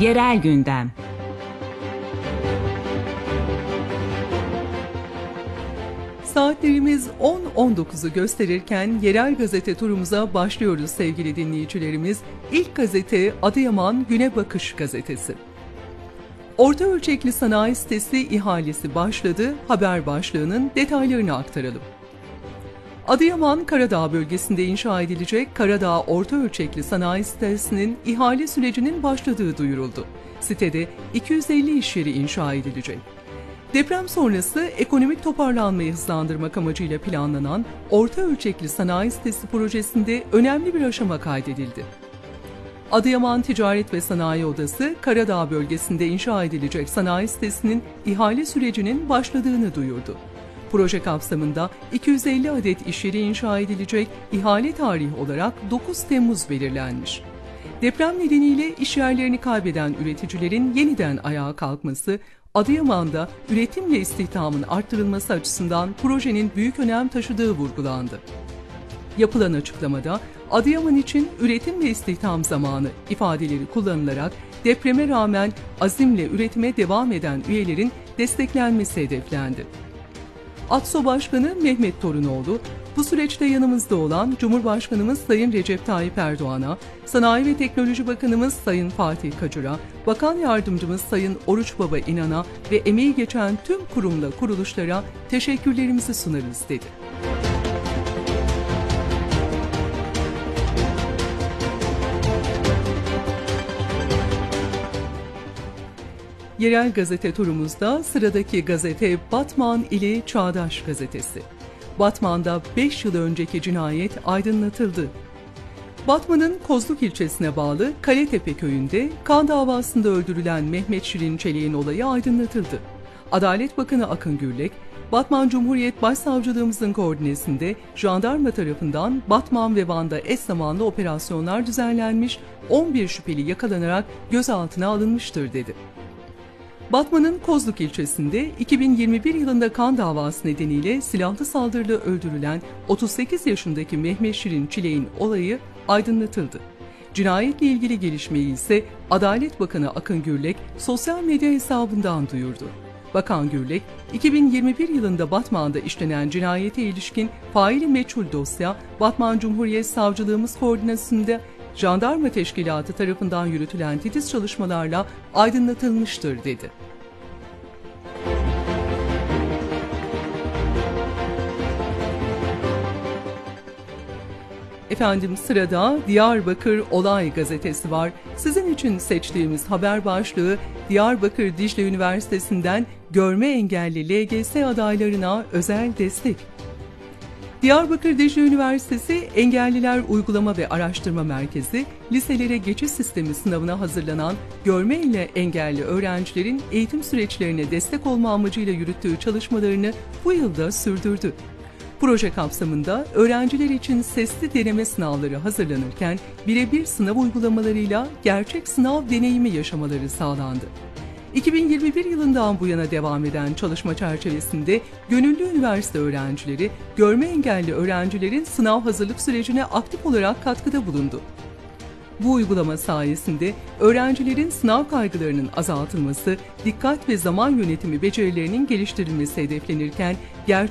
Yerel gündem. Saatlerimiz 10.19'u gösterirken yerel gazete turumuza başlıyoruz sevgili dinleyicilerimiz. İlk gazete Adıyaman Güne Bakış gazetesi. Orta ölçekli sanayi sitesi ihalesi başladı. Haber başlığının detaylarını aktaralım. Adıyaman Karadağ bölgesinde inşa edilecek Karadağ Orta Ölçekli Sanayi Sitesi'nin ihale sürecinin başladığı duyuruldu. Sitede 250 iş yeri inşa edilecek. Deprem sonrası ekonomik toparlanmayı hızlandırmak amacıyla planlanan Orta Ölçekli Sanayi Sitesi projesinde önemli bir aşama kaydedildi. Adıyaman Ticaret ve Sanayi Odası, Karadağ bölgesinde inşa edilecek sanayi sitesinin ihale sürecinin başladığını duyurdu. Proje kapsamında 250 adet iş yeri inşa edilecek, ihale tarihi olarak 9 Temmuz belirlenmiş. Deprem nedeniyle iş yerlerini kaybeden üreticilerin yeniden ayağa kalkması, Adıyaman'da üretim ve istihdamın arttırılması açısından projenin büyük önem taşıdığı vurgulandı. Yapılan açıklamada, Adıyaman için üretim ve istihdam zamanı ifadeleri kullanılarak depreme rağmen azimle üretime devam eden üyelerin desteklenmesi hedeflendi. ATSO Başkanı Mehmet Torunoğlu, bu süreçte yanımızda olan Cumhurbaşkanımız Sayın Recep Tayyip Erdoğan'a, Sanayi ve Teknoloji Bakanımız Sayın Fatih Kacur'a, Bakan Yardımcımız Sayın Oruç Baba İnan'a ve emeği geçen tüm kurumla kuruluşlara teşekkürlerimizi sunarız dedi. Yerel gazete turumuzda sıradaki gazete Batman ili Çağdaş gazetesi. Batman'da 5 yıl önceki cinayet aydınlatıldı. Batman'ın Kozluk ilçesine bağlı Kaletepe köyünde kan davasında öldürülen Mehmet Şirin Çelik'in olayı aydınlatıldı. Adalet Bakanı Akın Gürlek, Batman Cumhuriyet Başsavcılığımızın koordinesinde jandarma tarafından Batman ve Van'da eş zamanlı operasyonlar düzenlenmiş, 11 şüpheli yakalanarak gözaltına alınmıştır dedi. Batman'ın Kozluk ilçesinde 2021 yılında kan davası nedeniyle silahlı saldırıyla öldürülen 38 yaşındaki Mehmet Şirin Çilek'in olayı aydınlatıldı. Cinayetle ilgili gelişmeyi ise Adalet Bakanı Akın Gürlek sosyal medya hesabından duyurdu. Bakan Gürlek, 2021 yılında Batman'da işlenen cinayete ilişkin faili meçhul dosya, Batman Cumhuriyet Savcılığımız koordinasyonunda Jandarma Teşkilatı tarafından yürütülen titiz çalışmalarla aydınlatılmıştır dedi. Efendim sırada Diyarbakır Olay gazetesi var. Sizin için seçtiğimiz haber başlığı Diyarbakır Dicle Üniversitesi'nden görme engelli LGS adaylarına özel destek. Diyarbakır Dicle Üniversitesi Engelliler Uygulama ve Araştırma Merkezi, liselere geçiş sistemi sınavına hazırlanan görme ile engelli öğrencilerin eğitim süreçlerine destek olma amacıyla yürüttüğü çalışmalarını bu yılda sürdürdü. Proje kapsamında öğrenciler için sesli deneme sınavları hazırlanırken birebir sınav uygulamalarıyla gerçek sınav deneyimi yaşamaları sağlandı. 2021 yılından bu yana devam eden çalışma çerçevesinde gönüllü üniversite öğrencileri, görme engelli öğrencilerin sınav hazırlık sürecine aktif olarak katkıda bulundu. Bu uygulama sayesinde öğrencilerin sınav kaygılarının azaltılması, dikkat ve zaman yönetimi becerilerinin geliştirilmesi hedeflenirken,